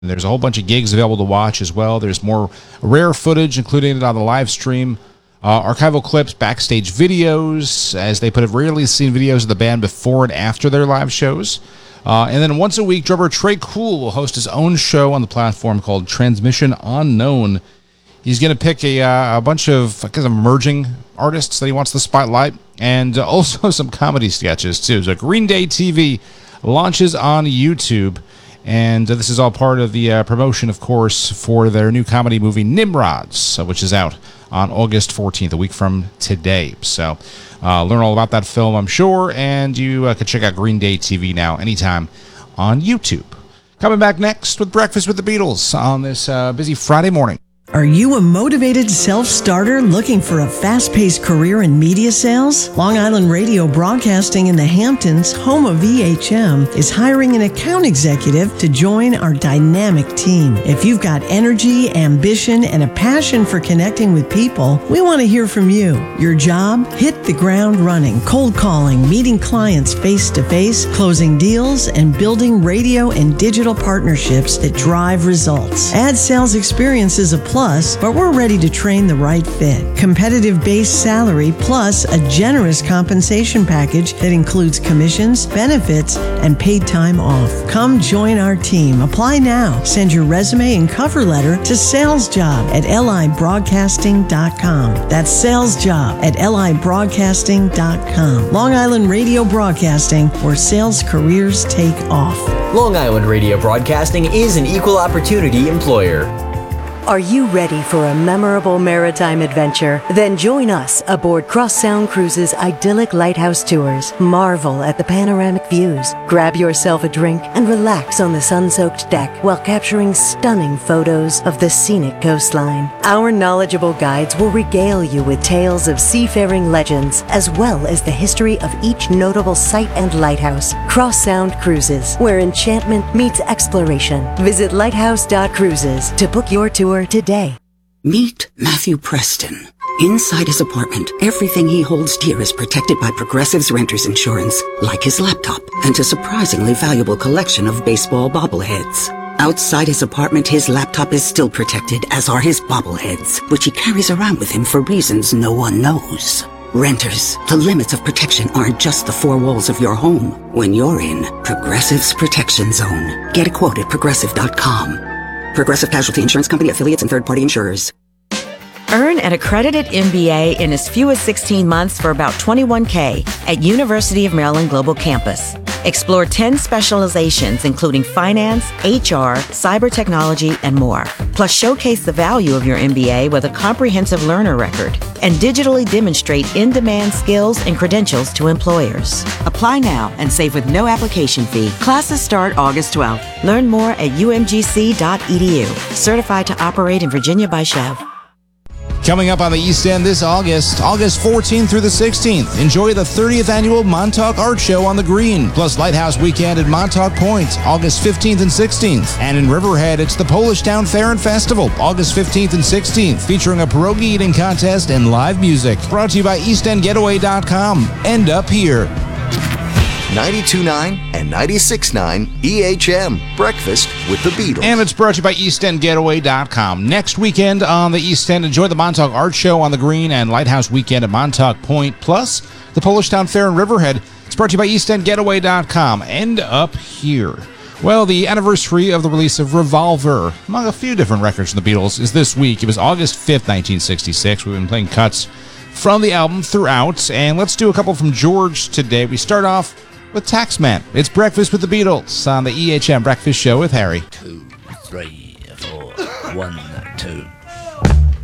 There's a whole bunch of gigs available to watch as well. There's more rare footage, including it on the live stream, archival clips, backstage videos, as they put it, rarely seen videos of the band before and after their live shows. And then once a week, drummer Trey Cool will host his own show on the platform called Transmission Unknown. He's going to pick a bunch of emerging artists that he wants to spotlight, and also some comedy sketches, too. So Green Day TV launches on YouTube. And this is all part of the promotion, of course, for their new comedy movie Nimrods, which is out on August 14th, a week from today. So learn all about that film, I'm sure, and you can check out Green Day TV now anytime on YouTube. Coming back next with Breakfast with the Beatles on this busy Friday morning. Are you a motivated self-starter looking for a fast-paced career in media sales? Long Island Radio Broadcasting in the Hamptons, home of EHM, is hiring an account executive to join our dynamic team. If you've got energy, ambition, and a passion for connecting with people, we want to hear from you. Your job? Hit the ground running, cold calling, meeting clients face-to-face, closing deals, and building radio and digital partnerships that drive results. Ad sales experience is a plus, but we're ready to train the right fit. Competitive base salary plus a generous compensation package that includes commissions, benefits, and paid time off. Come join our team. Apply now. Send your resume and cover letter to salesjob@libroadcasting.com. That's salesjob@libroadcasting.com. Long Island Radio Broadcasting, where sales careers take off. Long Island Radio Broadcasting is an equal opportunity employer. Are you ready for a memorable maritime adventure? Then join us aboard Cross Sound Cruises' idyllic lighthouse tours. Marvel at the panoramic views. Grab yourself a drink and relax on the sun-soaked deck while capturing stunning photos of the scenic coastline. Our knowledgeable guides will regale you with tales of seafaring legends, as well as the history of each notable site and lighthouse. Cross Sound Cruises, where enchantment meets exploration. Visit lighthouse.cruises to book your tour today. Meet Matthew Preston. Inside his apartment, everything he holds dear is protected by Progressive's Renter's Insurance, like his laptop and a surprisingly valuable collection of baseball bobbleheads. Outside his apartment, his laptop is still protected, as are his bobbleheads, which he carries around with him for reasons no one knows. Renters, the limits of protection aren't just the four walls of your home. When you're in Progressive's Protection Zone, get a quote at Progressive.com. Progressive Casualty Insurance Company, affiliates, and third-party insurers. Earn an accredited MBA in as few as 16 months for about $21K at University of Maryland Global Campus. Explore 10 specializations, including finance, HR, cyber technology, and more. Plus, showcase the value of your MBA with a comprehensive learner record and digitally demonstrate in-demand skills and credentials to employers. Apply now and save with no application fee. Classes start August 12th. Learn more at umgc.edu. Certified to operate in Virginia by Chev. Coming up on the East End this August 14th through the 16th, enjoy the 30th annual Montauk Art Show on the Green, plus Lighthouse Weekend at Montauk Point, August 15th and 16th. And in Riverhead, it's the Polish Town Fair and Festival, August 15th and 16th, featuring a pierogi eating contest and live music. Brought to you by EastEndGetaway.com. End up here. 92.9 and 96.9 EHM. Breakfast with the Beatles. And it's brought to you by EastEndGetaway.com. Next weekend on the East End, enjoy the Montauk Art Show on the Green and Lighthouse Weekend at Montauk Point, plus the Polish Town Fair in Riverhead. It's brought to you by EastEndGetaway.com. End up here. Well, the anniversary of the release of Revolver, among a few different records from the Beatles, is this week. It was August 5th, 1966. We've been playing cuts from the album throughout, and let's do a couple from George today. We start off with Taxman. It's Breakfast with the Beatles on the EHM Breakfast Show with Harry. 2, 3, 4, 1, 2.